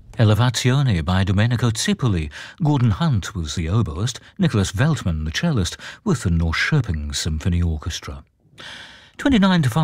Elevazione by Domenico Zipoli. Gordon Hunt was the oboist, Nicholas Veltman the cellist, with the Norrköping Symphony Orchestra. 29 to 5.